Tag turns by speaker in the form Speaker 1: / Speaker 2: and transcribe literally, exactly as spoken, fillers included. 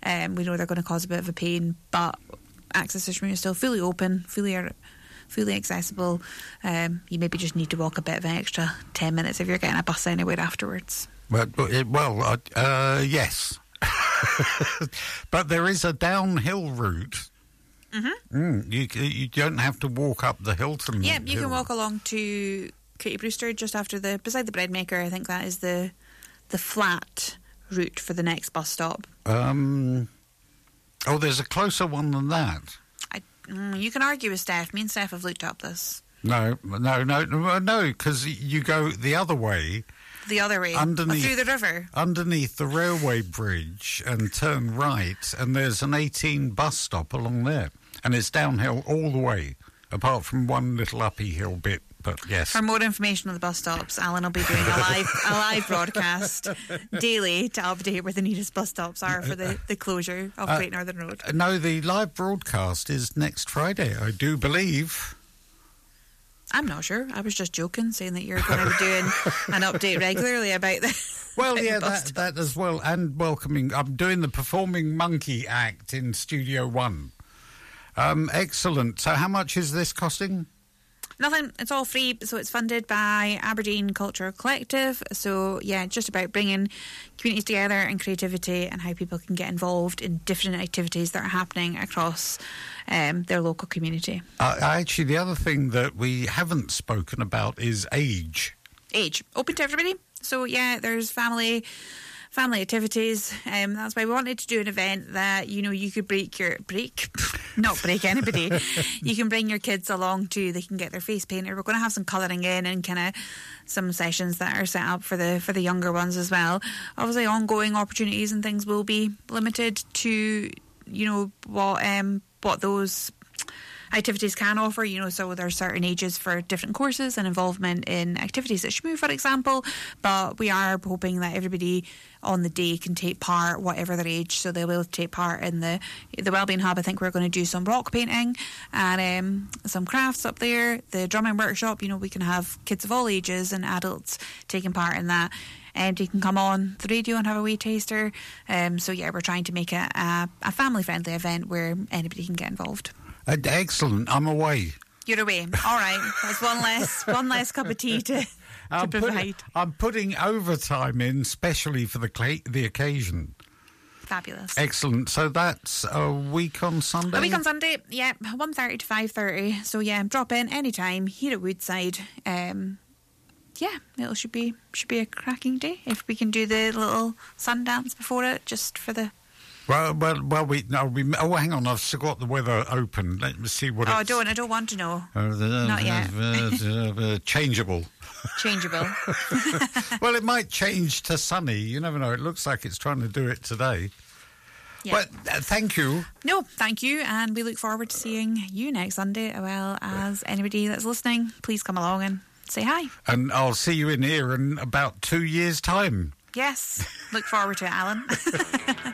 Speaker 1: Um, we know they're going to cause a bit of a pain, but access to Shmoon is still fully open, fully fully accessible. Um, you maybe just need to walk a bit of an extra ten minutes if you're getting a bus anywhere afterwards.
Speaker 2: Well, well uh, uh, yes. But there is a downhill route.
Speaker 1: Mm-hmm.
Speaker 2: Mm, you you don't have to walk up the Hilton.
Speaker 1: Yeah, you
Speaker 2: hill.
Speaker 1: can walk along to Katie Brewster just after the beside the bread maker. I think that is the the flat route for the next bus stop.
Speaker 2: Um. Oh, there's a closer one than that.
Speaker 1: I, mm, you can argue with Steph. Me and Steph have looked up this.
Speaker 2: No, no, no, no, because you go the other way.
Speaker 1: The other way,
Speaker 2: underneath,
Speaker 1: through the river.
Speaker 2: Underneath the railway bridge and turn right, and there's an eighteen bus stop along there. And it's downhill all the way, apart from one little uppy hill bit, but yes.
Speaker 1: For more information on the bus stops, Alan will be doing a live a live broadcast daily to update where the nearest bus stops are for the, the closure of
Speaker 2: uh,
Speaker 1: Great Northern Road.
Speaker 2: No, the live broadcast is next Friday, I do believe.
Speaker 1: I'm not sure. I was just joking, saying that you're going to be doing an update regularly about the.
Speaker 2: Well, yeah, that, that as well, and welcoming. I'm doing the Performing Monkey Act in Studio One. Um, excellent. So, how much is this costing?
Speaker 1: Nothing. It's all free. So it's funded by Aberdeen Culture Collective. So yeah, just about bringing communities together and creativity and how people can get involved in different activities that are happening across um, their local community.
Speaker 2: Uh, actually, the other thing that we haven't spoken about is age.
Speaker 1: Age. Open to everybody. So yeah, there's family... family activities. Um, that's why we wanted to do an event that, you know, you could break your... Break? Not break anybody. You can bring your kids along too. They can get their face painted. We're going to have some colouring in and kind of some sessions that are set up for the for the younger ones as well. Obviously, ongoing opportunities and things will be limited to, you know, what um what those... activities can offer, you know, so there's certain ages for different courses and involvement in activities at Shmoo, for example, but we are hoping that everybody on the day can take part, whatever their age, so they will take part in the the Wellbeing Hub. I think we're going to do some rock painting and um, some crafts up there. The drumming workshop, you know, we can have kids of all ages and adults taking part in that. And you can come on the radio and have a wee taster. Um, so yeah, we're trying to make it a, a family-friendly event where anybody can get involved.
Speaker 2: Uh, excellent. I'm away.
Speaker 1: You're away. All right. That's one less one less cup of tea to, to
Speaker 2: I'm
Speaker 1: provide.
Speaker 2: Put, I'm putting overtime in specially for the cl- the occasion.
Speaker 1: Fabulous.
Speaker 2: Excellent. So that's a week on Sunday?
Speaker 1: A week on Sunday, yeah. one thirty to five thirty. So yeah, drop in anytime here at Woodside. Um, yeah, it should be should be a cracking day if we can do the little sun dance before it, just for the...
Speaker 2: Well, well, well. We no. We oh, hang on. I've still got the weather open. Let me see what.
Speaker 1: Oh,
Speaker 2: it's...
Speaker 1: I don't. I don't want to know.
Speaker 2: Uh, the,
Speaker 1: Not yet.
Speaker 2: uh, uh, changeable.
Speaker 1: Changeable.
Speaker 2: Well, it might change to sunny. You never know. It looks like it's trying to do it today.
Speaker 1: Yeah.
Speaker 2: But uh, thank you.
Speaker 1: No, thank you, and we look forward to seeing you next Sunday, as well as anybody that's listening. Please come along and say hi.
Speaker 2: And I'll see you in here in about two years' time.
Speaker 1: Yes. Look forward to it, Alan.